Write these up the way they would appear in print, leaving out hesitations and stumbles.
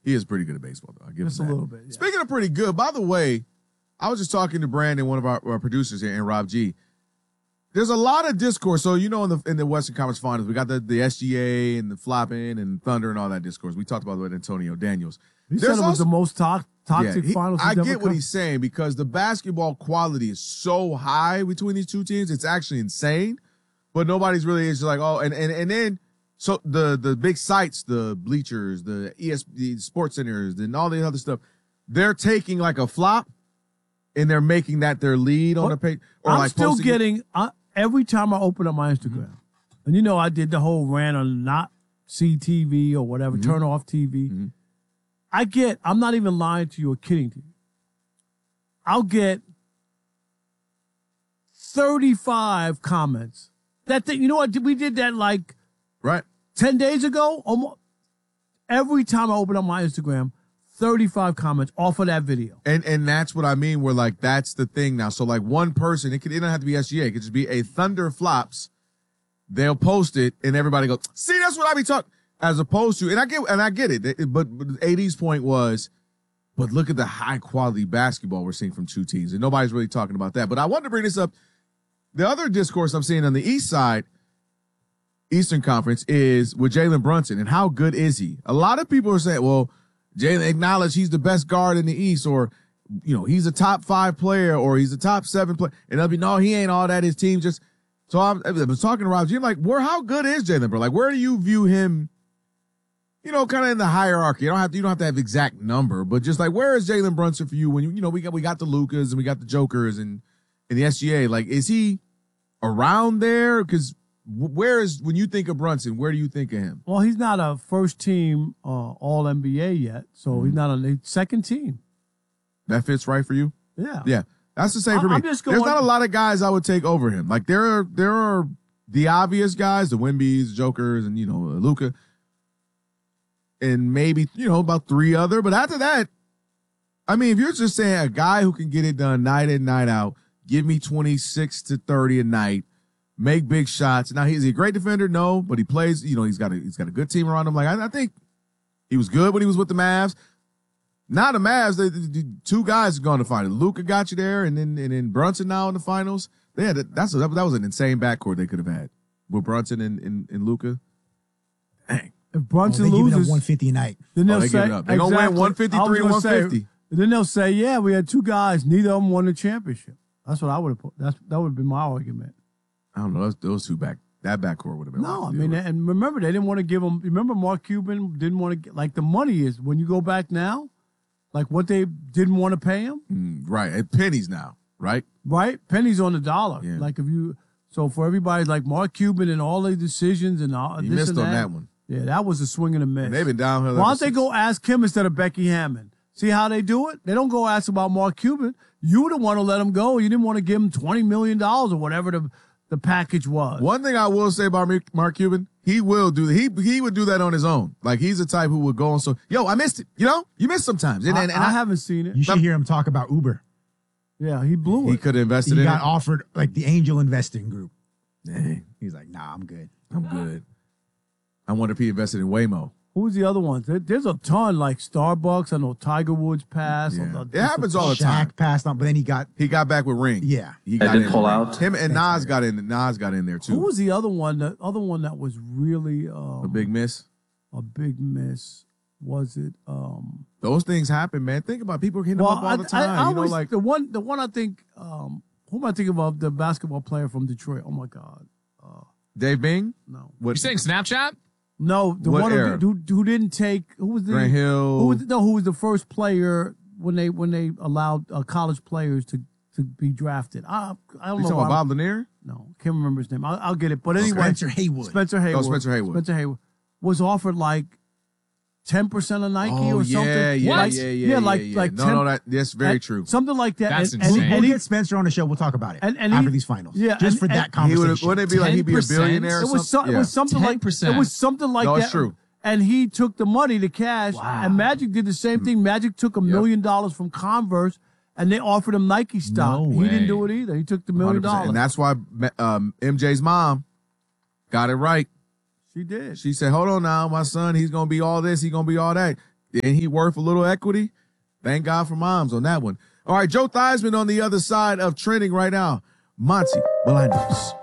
He is pretty good at baseball, though. I give Just him a that. little bit. Yeah. Speaking of pretty good, by the way, I was just talking to Brandon, one of our producers here, and Rob G. There's a lot of discourse. So, in the Western Conference Finals, we got the SGA and the flopping and Thunder and all that discourse. We talked about it with Antonio Daniels. He said it was the most toxic finals. I get what he's saying because the basketball quality is so high between these two teams. It's actually insane, but nobody's really is like, oh, and then so the big sites, the bleachers, the the sports centers, and all the other stuff, they're taking like a flop and they're making that their lead on the page. Or I'm still getting every time I open up my Instagram, and I did the whole rant on not see TV or whatever, turn off TV. I'm not even lying to you or kidding to you. I'll get 35 comments. You know what? We did that like 10 days ago. Almost every time I open up my Instagram, 35 comments off of that video. And that's what I mean. We're like, that's the thing now. So like one person, it don't have to be SGA. It could just be a Thunder flops. They'll post it and everybody goes, see, that's what I be talking. As opposed to, and I get it, but AD's point was, but look at the high quality basketball we're seeing from two teams, and nobody's really talking about that. But I wanted to bring this up. The other discourse I'm seeing on the East side, Eastern Conference, is with Jalen Brunson and how good is he? A lot of people are saying, well, Jalen acknowledged he's the best guard in the East, or he's a top 5 player, or he's a top 7 player, and they'll be no, he ain't all that. His team just. So I was talking to Rob G. I'm like, how good is Jalen Brunson? Like, where do you view him? Kind of in the hierarchy. You don't have to have exact number, but just like, where is Jalen Brunson for you when we got the Lucas and we got the Jokers and the SGA? Like, is he around there? Because when you think of Brunson, where do you think of him? Well, he's not a first team All NBA yet, so he's not a second team. That fits right for you? Yeah. Yeah. That's the same for me. There's not a lot of guys I would take over him. Like there are the obvious guys, the Wembys, Jokers, and Luka. And maybe, about 3 other. But after that, I mean, if you're just saying a guy who can get it done night in, night out, give me 26 to 30 a night, make big shots. Now, is he a great defender? No, but he plays, he's got a good team around him. Like, I think he was good when he was with the Mavs. Now the Mavs, the 2 guys are going to find it. Luka got you there, and then Brunson now in the finals. That was an insane backcourt they could have had with Brunson and Luka. Dang. If Brunson they loses, give it up 150 a night. Then they'll they say, give it up. They're going to win 153 and 150. Then they'll say, yeah, we had 2 guys. Neither of them won the championship. That's what I would have put. That would have been my argument. I don't know. Those 2 that backcourt would have been. No, I mean, and remember, they didn't want to give him. Remember, Mark Cuban didn't want to get, like, the money is, when you go back now, like what they didn't want to pay him. Right. At pennies now, right? Right? Pennies on the dollar. Yeah. Like so for everybody, like Mark Cuban and all the decisions and all. You missed on that one. Yeah, that was a swing and a miss. And they've been downhill. Why don't they go ask him instead of Becky Hammond? See how they do it? They don't go ask about Mark Cuban. You would want to let him go. You didn't want to give him $20 million or whatever the package was. One thing I will say about Mark Cuban, he will do. He would do that on his own. Like, he's the type who would go and I missed it. You miss sometimes. And I haven't seen it. You should hear him talk about Uber. Yeah, he blew it. He could have invested in it. He got offered like the angel investing group. Dang. He's like, nah, I'm good. I'm good. I wonder if he invested in Waymo. Who was the other ones? There's a ton, like Starbucks. I know Tiger Woods passed. Yeah. It happens all the time. Shaq passed on, but then he got back with Ring. Yeah. He got did pull out. Him and Nas got in. Nas got in there too. Who was the other one? The other one that was really a big miss. A big miss. Was it? Those things happen, man. Think about it. People hitting them up all the time. I always, like the one I think. Who am I thinking of? The basketball player from Detroit. Oh my God. Dave Bing? No. You saying Snapchat? No, the what one era? who didn't take. Who was the Grant Hill? Who was the first player when they allowed college players to be drafted? I don't You know. talking about Bob Lanier? No, can't remember his name. I'll get it. But anyway, Spencer Haywood. Spencer Haywood. Oh, Spencer Haywood. Spencer Haywood was offered like 10% of Nike or something. Yeah. Like No, that's very true. Something like that. That's and, insane. We'll get Spencer on the show. We'll talk about it and after he- these finals. yeah, just for and- that and- conversation. Wouldn't it be like he'd be a 10%? billionaire or It was something? it was something like 10%. it was something like No, that. it's true. And he took the money, the cash, and Magic did the same thing. Magic took $1 million from Converse, and they offered him Nike stock. No he didn't way. do it either. He took the $1 million. 100%. And that's why MJ's mom got it right. She did. She said, hold on now, my son, he's going to be all this, he's going to be all that. and he worth a little equity. Thank God for moms on that one. All right, Joe Theismann on the other side of trending right now. Monty Bolaños.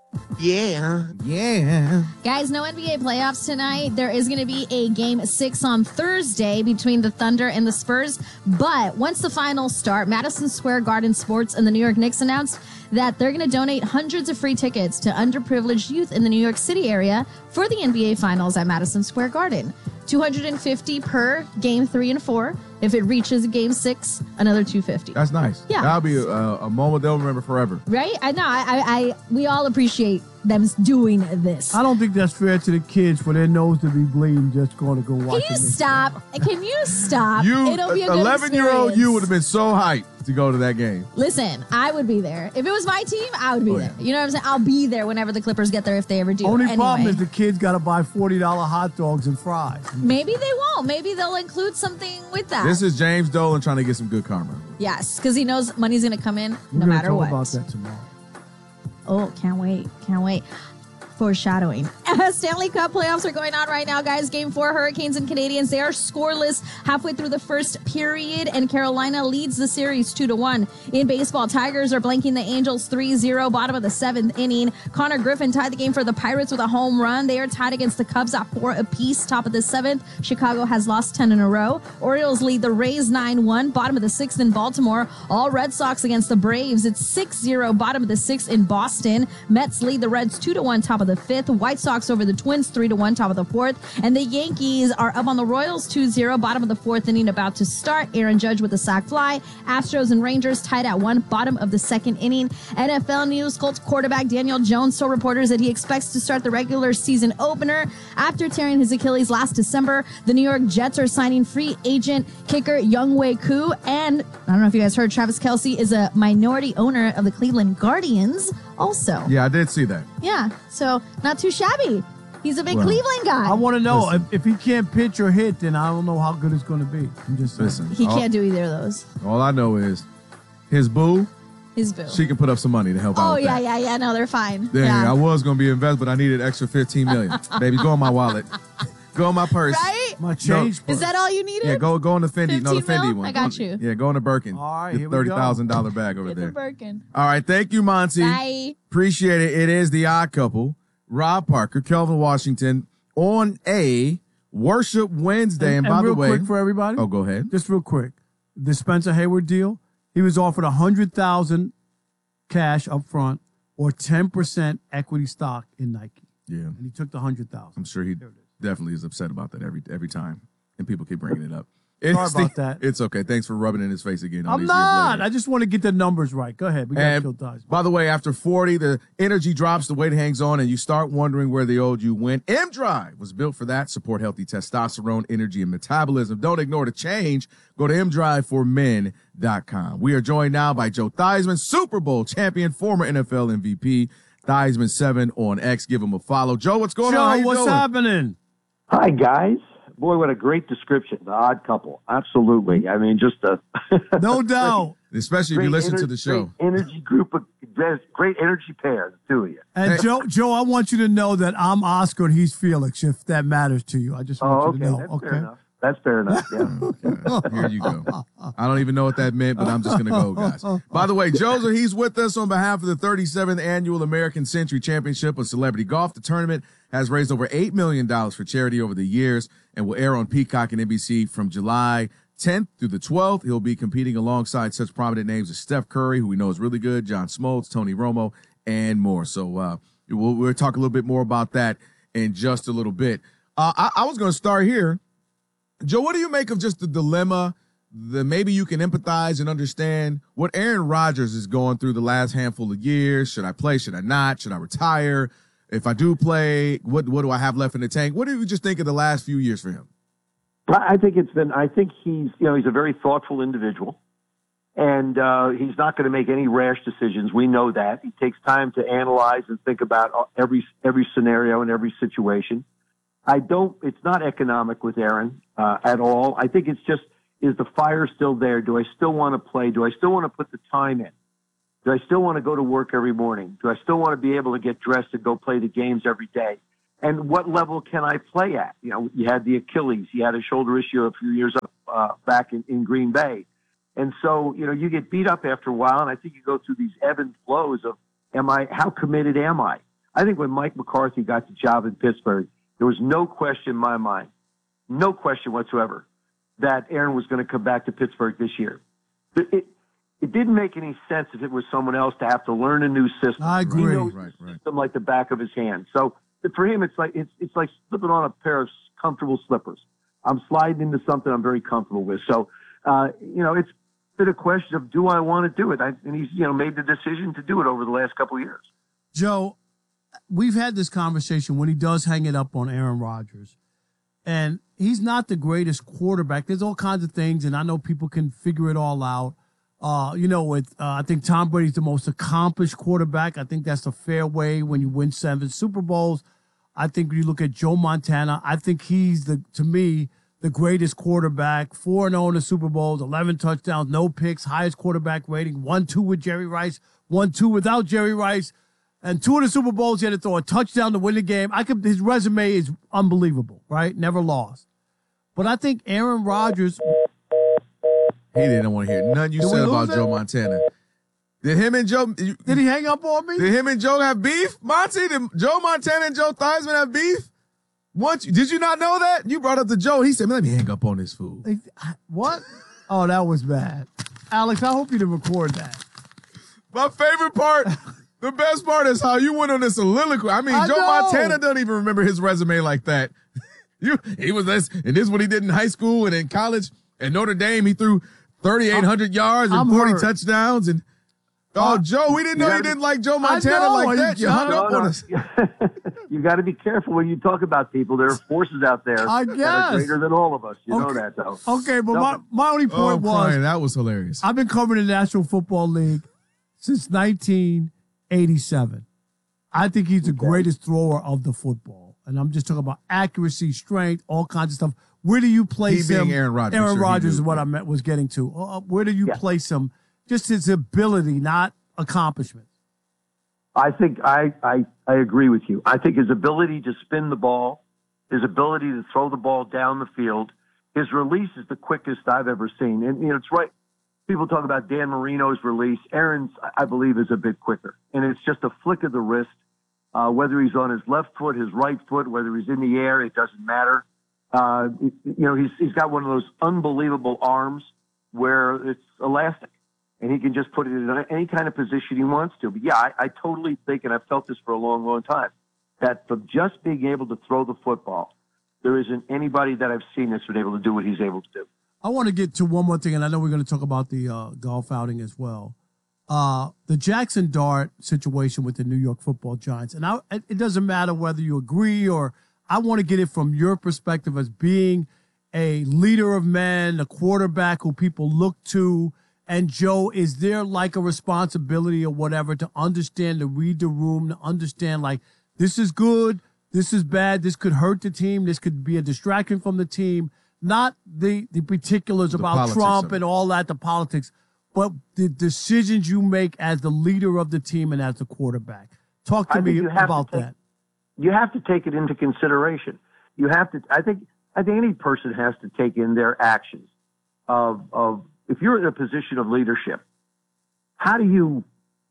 Yeah. Guys, no NBA playoffs tonight. There is going to be a game 6 on Thursday between the Thunder and the Spurs. But once the finals start, Madison Square Garden Sports and the New York Knicks announced that they're going to donate hundreds of free tickets to underprivileged youth in the New York City area for the NBA Finals at Madison Square Garden. $250 per game 3 and 4. If it reaches game 6, another $250. That's nice. Yeah. That'll be a moment they'll remember forever. Right? I know. We all appreciate them doing this. I don't think that's fair to the kids for their nose to be bleeding just going to go watch. Can you stop? Can you stop? You, It'll be a good 11-year-old you would have experience. been so hyped to go to that game. Listen, I would be there. If it was my team, I would be there. Yeah. You know what I'm saying? I'll be there whenever the Clippers get there if they ever do. Only anyway. problem is the kids got to buy $40 hot dogs and fries. Maybe they won't. Maybe they'll include something with that. This is James Dolan trying to get some good karma. Yes, because he knows money's going to come in We're no gonna matter talk what. about that tomorrow. Oh, can't wait. Can't wait. Foreshadowing. Stanley Cup playoffs are going on right now, guys. Game 4, Hurricanes and Canadiens. They are scoreless halfway through the first period, and Carolina leads the series 2-1. In baseball, Tigers are blanking the Angels 3-0, bottom of the 7th inning. Connor Griffin tied the game for the Pirates with a home run. They are tied against the Cubs at 4 apiece, top of the 7th. Chicago has lost 10 in a row. Orioles lead the Rays 9-1, bottom of the 6th in Baltimore. All Red Sox against the Braves. It's 6-0, bottom of the 6th in Boston. Mets lead the Reds 2-1, top of the 5th. White Sox over the Twins 3-1, top of the 4th. And the Yankees are up on the Royals 2-0, bottom of the 4th inning, about to start. Aaron Judge with a sac fly. Astros and Rangers tied at 1, bottom of the 2nd inning. NFL news, Colts quarterback Daniel Jones told reporters that he expects to start the regular season opener after tearing his Achilles last December. The New York Jets are signing free agent kicker Younghoe Koo. And I don't know if you guys heard, Travis Kelce is a minority owner of the Cleveland Guardians also. Yeah, I did see that. Yeah, so not too shabby. He's a big Well, Cleveland guy. I want to know Listen. if he can't pitch or hit, then I don't know how good it's going to be. I'm just saying. Listen, He can't do either of those. all I know is his boo, His boo. she can put up some money to help out Oh, with that. yeah. No, they're fine. Dang, yeah. I was going to be invested, but I needed extra $15 million. Baby, go in my wallet. Go in my purse. Right? My change. Is that all you needed? Yeah, go on the Fendi. No, the 15 Fendi mil? one. I got you. Yeah, go on the Birkin. All right, the here we go. $30,000 bag over Get the there. Birkin. All right, thank you, Monty. Bye. Appreciate it. It is the Odd Couple. Rob Parker, Kelvin Washington on a Worship Wednesday. And by real the way, quick for everybody. oh, go ahead. Just real quick. The Spencer Hayward deal, he was offered $100,000 cash up front or 10% equity stock in Nike. Yeah, And he took the $100,000. I'm sure he definitely is upset about that every time, and people keep bringing it up. Sorry It's about that. It's okay. Thanks for rubbing it in his face again. all I'm these not. years later. I just want to get the numbers right. Go ahead. We got to kill And ties. by the way, after 40, the energy drops, the weight hangs on, and you start wondering where the old you went. M-Drive was built for that. Support healthy testosterone, energy, and metabolism. Don't ignore the change. Go to mdriveformen.com. We are joined now by Joe Theismann, Super Bowl champion, former NFL MVP. Theismann7 on X. Give him a follow. Joe, what's going on? How Joe, you what's doing? happening? Hi, guys. Boy, what a great description. The Odd Couple. Absolutely. I mean, just a No doubt. Especially if you listen to the show. Great energy group of great energy pair, the two of you. And Joe, I want you to know that I'm Oscar and he's Felix, if that matters to you. I just want Oh, you to okay. know. That's Okay. fair enough. That's fair enough. Yeah. Here you go. I don't even know what that meant, but I'm just going to go, guys. By the way, Joseph, he's with us on behalf of the 37th Annual American Century Championship of Celebrity Golf. The tournament has raised over $8 million for charity over the years and will air on Peacock and NBC from July 10th through the 12th. He'll be competing alongside such prominent names as Steph Curry, who we know is really good, John Smoltz, Tony Romo, and more. So we'll talk a little bit more about that in just a little bit. I was going to start here. Joe, what do you make of just the dilemma that maybe you can empathize and understand what Aaron Rodgers is going through the last handful of years? Should I play? Should I not? Should I retire? If I do play, what do I have left in the tank? What do you just think of the last few years for him? I think he's a very thoughtful individual, and he's not going to make any rash decisions. We know that. He takes time to analyze and think about every scenario and every situation. It's not economic with Aaron at all. I think it's just, is the fire still there? Do I still want to play? Do I still want to put the time in? Do I still want to go to work every morning? Do I still want to be able to get dressed and go play the games every day? And what level can I play at? You know, you had the Achilles, you had a shoulder issue a few years back in Green Bay. And so, you know, you get beat up after a while, and I think you go through these ebb and flows of, how committed am I? I think when Mike McCarthy got the job in Pittsburgh, there was no question in my mind, no question whatsoever, that Aaron was going to come back to Pittsburgh this year. It didn't make any sense if it was someone else to have to learn a new system. I agree. He knows Right. the system like the back of his hand. So for him, it's like slipping on a pair of comfortable slippers. I'm sliding into something I'm very comfortable with. So, you know, it's been a question of, do I want to do it? And he's, you know, made the decision to do it over the last couple of years. Joe, we've had this conversation when he does hang it up on Aaron Rodgers. And he's not the greatest quarterback. There's all kinds of things, and I know people can figure it all out. You know, I think Tom Brady's the most accomplished quarterback. I think that's a fair way when you win 7 Super Bowls. I think when you look at Joe Montana, I think he's, to me, the greatest quarterback. 4-0 in the Super Bowls, 11 touchdowns, no picks, highest quarterback rating, 1-2 with Jerry Rice, 1-2 without Jerry Rice. And 2 of the Super Bowls, he had to throw a touchdown to win the game. His resume is unbelievable, right? Never lost. But I think Aaron Rodgers. He didn't want to hear nothing you Did we said lose about it? Joe Montana. Did him and Joe? Did he hang up on me? Did him and Joe have beef? Monty, did Joe Montana and Joe Theismann have beef? Did you not know that? You brought up to Joe. He said, "Let me hang up on this fool." What? Oh, that was bad. Alex, I hope you didn't record that. My favorite part, the best part is how you went on this soliloquy. I mean, I Joe know. Montana doesn't even remember his resume like that. He was this, and this is what he did in high school and in college. At Notre Dame, he threw 3,800 yards and I'm 40 hurt. touchdowns. And Joe, we didn't know you didn't like Joe Montana know, like that. You hung up on No. us. You got to be careful when you talk about people. There are forces out there I that are guess. greater than all of us. You know Okay. that, though. Okay, but No. my only Oh, point I'm was crying. That was hilarious. I've been covering the National Football League since 1987. I think he's the greatest thrower of the football. And I'm just talking about accuracy, strength, all kinds of stuff. Where do you place He being him? Aaron Rodgers, Aaron sure, he Rodgers is knew. what I was getting to. Where do you Yeah. place him? Just his ability, not accomplishment. I think I agree with you. I think his ability to spin the ball, his ability to throw the ball down the field, his release is the quickest I've ever seen. And, you know, it's right. People talk about Dan Marino's release. Aaron's, I believe, is a bit quicker. And it's just a flick of the wrist. Whether he's on his left foot, his right foot, whether he's in the air, it doesn't matter. You know, he's got one of those unbelievable arms where it's elastic. And he can just put it in any kind of position he wants to. But, yeah, I totally think, and I've felt this for a long, long time, that from just being able to throw the football, there isn't anybody that I've seen that's been able to do what he's able to do. I want to get to one more thing, and I know we're going to talk about the golf outing as well. The Jackson Dart situation with the New York Football Giants. And it doesn't matter whether you agree or I want to get it from your perspective as being a leader of men, a quarterback who people look to. And Joe, is there like a responsibility or whatever to understand, to read the room, to understand like this is good, this is bad, this could hurt the team, this could be a distraction from the team, not the particulars about politics Trump of it. and all that, the politics, but the decisions you make as the leader of the team and as the quarterback. Talk to I me think you have to about take- that. You have to take it into consideration. You have to. I think any person has to take in their actions of if you're in a position of leadership, how do you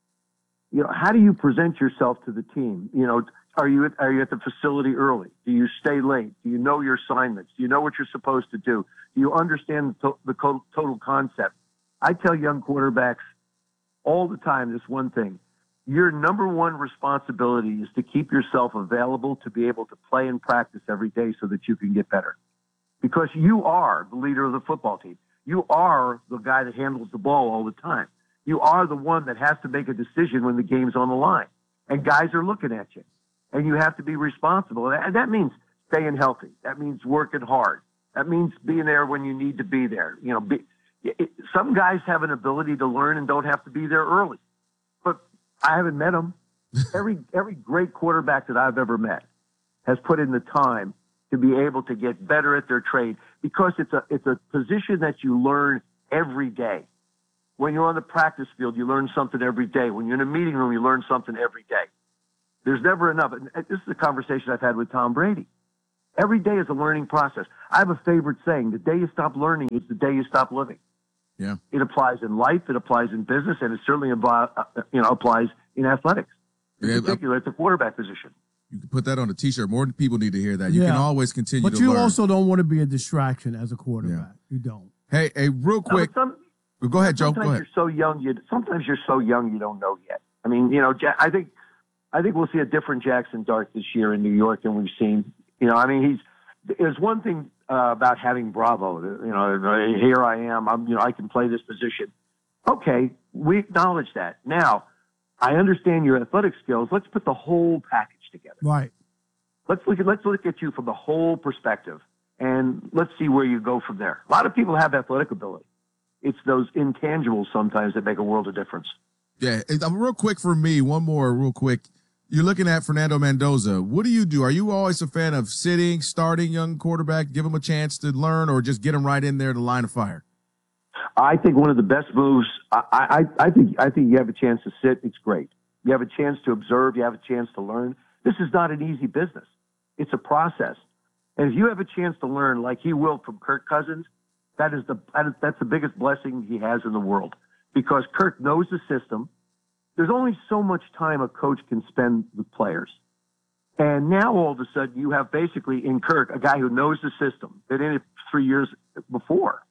present yourself to the team? You know, are you at the facility early? Do you stay late? Do you know your assignments? Do you know what you're supposed to do? Do you understand the total concept? I tell young quarterbacks all the time this one thing. Your number one responsibility is to keep yourself available to be able to play and practice every day so that you can get better. Because you are the leader of the football team. You are the guy that handles the ball all the time. You are the one that has to make a decision when the game's on the line. And guys are looking at you. And you have to be responsible. And that means staying healthy. That means working hard. That means being there when you need to be there. You know, some guys have an ability to learn and don't have to be there early. But I haven't met them. Every great quarterback that I've ever met has put in the time to be able to get better at their trade because it's a position that you learn every day. When you're on the practice field, you learn something every day. When you're in a meeting room, you learn something every day. There's never enough. And this is a conversation I've had with Tom Brady. Every day is a learning process. I have a favorite saying: the day you stop learning is the day you stop living. Yeah. It applies in life, it applies in business, and it certainly applies in athletics. In particular, at the quarterback position. You can put that on a T-shirt. More people need to hear that. You Yeah. can always continue to But you learn. also don't want to be a distraction as a quarterback. You don't. Hey, real quick. Go ahead, Joe. Go ahead. You're so young. Sometimes you're so young you don't know yet. I mean, I think we'll see a different Jackson Dart this year in New York than we've seen. I mean, there's one thing about having Bravo. Here I am. I can play this position. Okay, we acknowledge that. Now, I understand your athletic skills. Let's put the whole package together. Right. Let's look at you from the whole perspective, and let's see where you go from there. A lot of people have athletic ability. It's those intangibles sometimes that make a world of difference. Yeah, real quick for me, one more real quick. You're looking at Fernando Mendoza. What do you do? Are you always a fan of sitting, starting young quarterback, give him a chance to learn, or just get him right in there to line of fire? I think one of the best moves. I think you have a chance to sit. It's great. You have a chance to observe. You have a chance to learn. This is not an easy business. It's a process. And if you have a chance to learn, like he will from Kirk Cousins, that's the biggest blessing he has in the world, because Kirk knows the system. There's only so much time a coach can spend with players. And now all of a sudden you have basically in Kirk a guy who knows the system, been in it 3 years before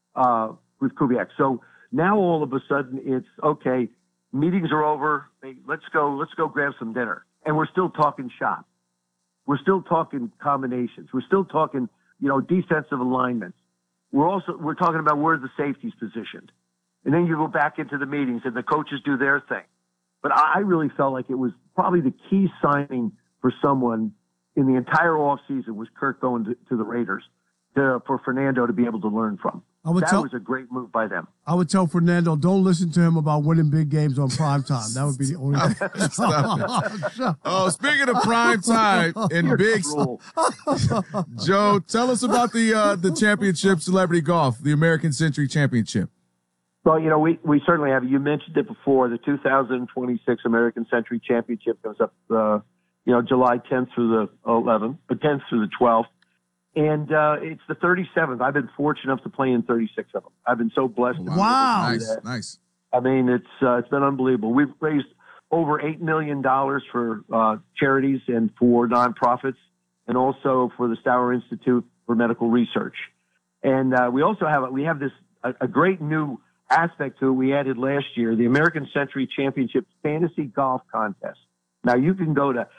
with Kubiak. So now all of a sudden it's, okay, meetings are over. Hey, let's go grab some dinner. And we're still talking shop. We're still talking combinations. We're still talking, defensive alignments. We're talking about where the safety's positioned. And then you go back into the meetings and the coaches do their thing. But I really felt like it was probably the key signing for someone in the entire offseason was Kirk going to the Raiders for Fernando to be able to learn from. That was a great move by them. I would tell Fernando, don't listen to him about winning big games on prime time. That would be the only thing. Oh, speaking of prime time and big, Joe, tell us about the championship, Celebrity Golf, the American Century Championship. Well, we certainly have. You mentioned it before. The 2026 American Century Championship goes up, July 10th through the 11th, 10th through the 12th. And it's the 37th. I've been fortunate enough to play in 36 of them. I've been so blessed. Wow. Nice. I mean, it's been unbelievable. We've raised over $8 million for charities and for nonprofits, and also for the Stower Institute for Medical Research. And we have this a great new aspect to it we added last year, the American Century Championship Fantasy Golf Contest. Now you can go to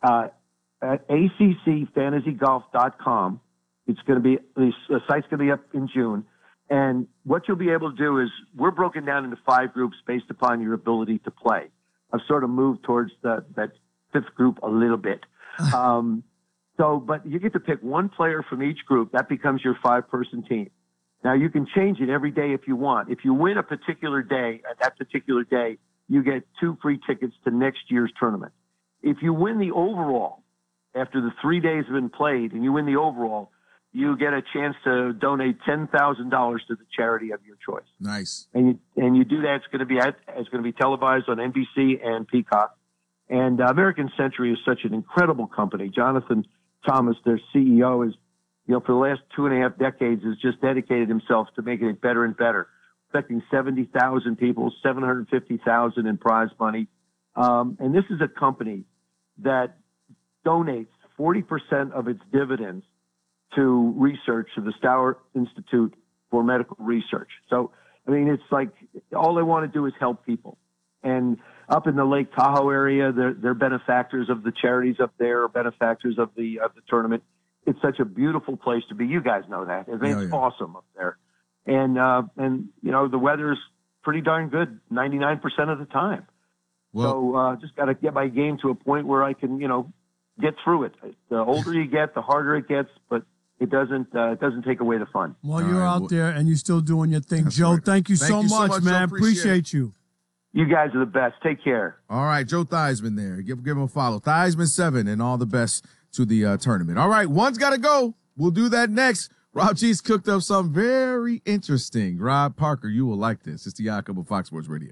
ACCFantasyGolf.com. It's going to be, the site's going to be up in June. And what you'll be able to do is, we're broken down into 5 groups based upon your ability to play. I've sort of moved towards that 5th group a little bit. But you get to pick one player from each group. That becomes your 5-person team. Now you can change it every day if you want. If you win a particular day, at that particular day, you get 2 free tickets to next year's tournament. If you win the overall, after the 3 days have been played, and you win the overall, you get a chance to donate $10,000 to the charity of your choice. Nice. And you do that. It's going to be televised on NBC and Peacock. And American Century is such an incredible company. Jonathan Thomas, their CEO, is, for the last 2.5 decades, has just dedicated himself to making it better and better, affecting 70,000 people, $750,000 in prize money. And this is a company that donates 40% of its dividends to research, to the Stower Institute for Medical Research. So, I mean, it's like all they want to do is help people. And up in the Lake Tahoe area, they're benefactors of the charities up there, benefactors of the tournament. It's such a beautiful place to be. You guys know that. It's awesome up there. And the weather's pretty darn good 99% of the time. Well, so just got to get my game to a point where I can, get through it. The older you get, the harder it gets, but it doesn't take away the fun. Well, you're out there and you're still doing your thing. Joe, right. Thank you so much, man. Appreciate you. You guys are the best. Take care. All right, Joe Theismann there. Give him a follow. Theismann7, and all the best to the tournament. All right, one's got to go. We'll do that next. Rob G's cooked up something very interesting. Rob Parker, you will like this. It's the Yakup of Fox Sports Radio.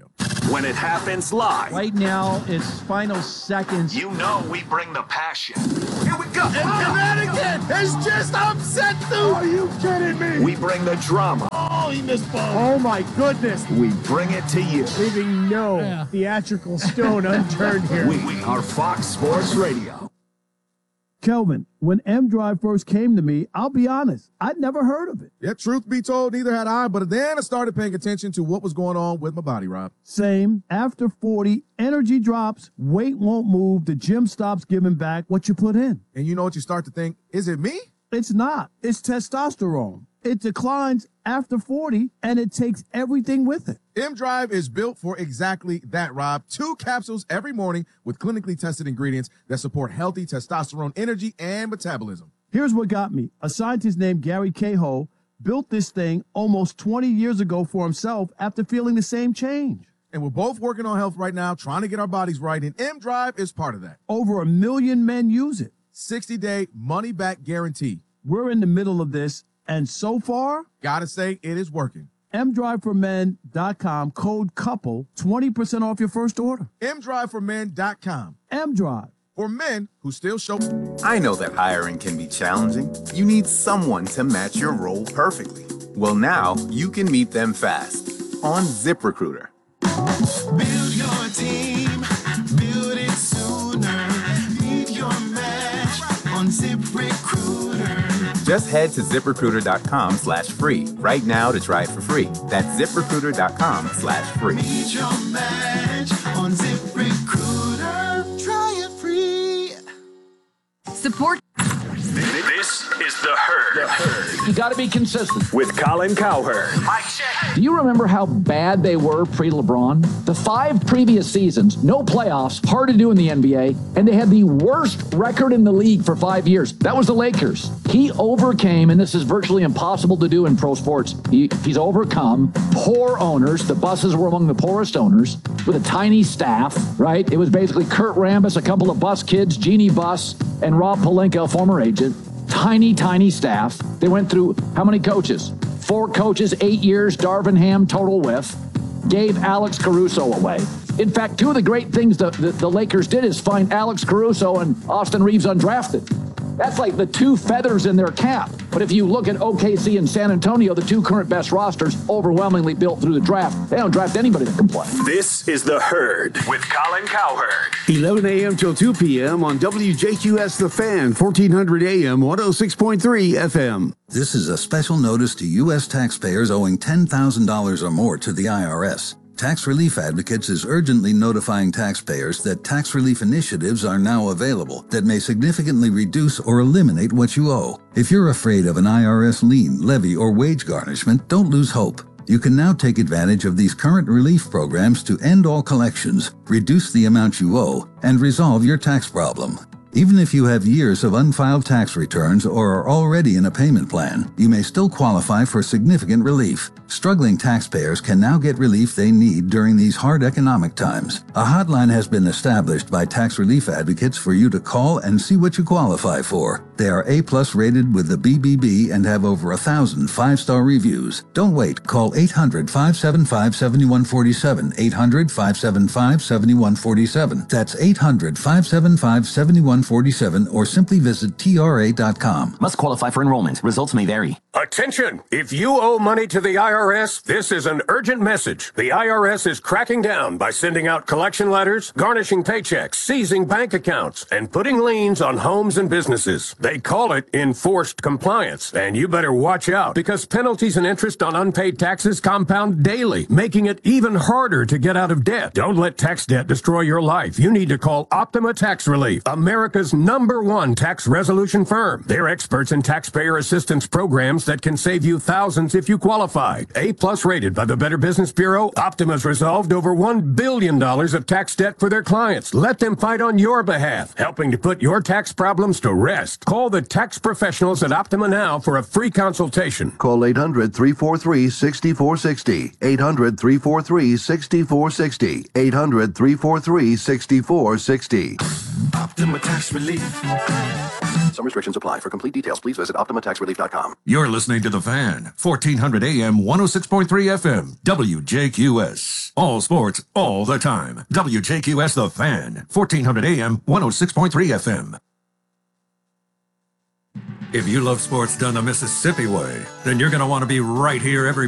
When it happens live. Right now, it's final seconds. You know we bring the passion. Here we go. And Connecticut is just upset, dude. Are you kidding me? We bring the drama. Oh, he missed ball. Oh my goodness. We bring it to you. Leaving no theatrical stone unturned here. We are Fox Sports Radio. Kelvin, when M-Drive first came to me, I'll be honest, I'd never heard of it. Yeah, truth be told, neither had I, but then I started paying attention to what was going on with my body, Rob. Same. After 40, energy drops, weight won't move, the gym stops giving back what you put in. And you know what you start to think? Is it me? It's not. It's testosterone. It declines after 40, and it takes everything with it. M-Drive is built for exactly that, Rob. 2 capsules every morning with clinically tested ingredients that support healthy testosterone, energy, and metabolism. Here's what got me. A scientist named Gary Cahill built this thing almost 20 years ago for himself after feeling the same change. And we're both working on health right now, trying to get our bodies right, and M-Drive is part of that. Over 1 million men use it. 60-day money-back guarantee. We're in the middle of this, and so far, Gotta say, it is working. mdriveformen.com, code COUPLE, 20% off your first order. mdriveformen.com. M-Drive. For men who still show. I know that hiring can be challenging. You need someone to match your role perfectly. Well, now you can meet them fast on ZipRecruiter. Build your team, build it sooner. Meet your match on ZipRecruiter. Just head to ZipRecruiter.com/free right now to try it for free. That's ZipRecruiter.com/free. Meet your match on ZipRecruiter. Try it free. Support. This is The Herd. You got to be consistent. With Colin Cowherd. Mic check. Do you remember how bad they were pre-LeBron? The 5 previous seasons, no playoffs, hard to do in the NBA, and they had the worst record in the league for 5 years. That was the Lakers. He overcame, and this is virtually impossible to do in pro sports, he's overcome poor owners. The Busses were among the poorest owners with a tiny staff, right? It was basically Kurt Rambis, a couple of Bus kids, Jeannie Buss, and Rob Pelinka, a former agent. Tiny staff. They went through how many coaches? 4 coaches, 8 years, Darvin Ham, total whiff. Gave Alex Caruso away. In fact, 2 of the great things the Lakers did is find Alex Caruso and Austin Reeves undrafted. That's like the 2 feathers in their cap. But if you look at OKC and San Antonio, the 2 current best rosters, overwhelmingly built through the draft. They don't draft anybody that can play. This is The Herd with Colin Cowherd. 11 a.m. till 2 p.m. on WJQS The Fan, 1400 a.m., 106.3 FM. This is a special notice to U.S. taxpayers owing $10,000 or more to the IRS. Tax Relief Advocates is urgently notifying taxpayers that tax relief initiatives are now available that may significantly reduce or eliminate what you owe. If you're afraid of an IRS lien, levy, or wage garnishment, don't lose hope. You can now take advantage of these current relief programs to end all collections, reduce the amount you owe, and resolve your tax problem. Even if you have years of unfiled tax returns or are already in a payment plan, you may still qualify for significant relief. Struggling taxpayers can now get relief they need during these hard economic times. A hotline has been established by Tax Relief Advocates for you to call and see what you qualify for. They are A+ rated with the BBB and have over 1,000 5-star reviews. Don't wait. Call 800-575-7147. 800-575-7147. That's 800-575-7147 or simply visit TRA.com. Must qualify for enrollment. Results may vary. Attention! If you owe money to the IRS, this is an urgent message. The IRS is cracking down by sending out collection letters, garnishing paychecks, seizing bank accounts, and putting liens on homes and businesses. They call it enforced compliance, and you better watch out because penalties and interest on unpaid taxes compound daily, making it even harder to get out of debt. Don't let tax debt destroy your life. You need to call Optima Tax Relief, America's #1 tax resolution firm. They're experts in taxpayer assistance programs that can save you thousands if you qualify. A+ rated by the Better Business Bureau, Optima's resolved over $1 billion of tax debt for their clients. Let them fight on your behalf, helping to put your tax problems to rest. Call the tax professionals at Optima now for a free consultation. Call 800-343-6460. 800-343-6460. 800-343-6460. Optima Tax Relief. Some restrictions apply. For complete details, please visit OptimaTaxRelief.com. You're listening to The Fan, 1400 AM, 106.3 FM, WJQS. All sports, all the time. WJQS The Fan, 1400 AM, 106.3 FM. If you love sports done the Mississippi way, then you're going to want to be right here every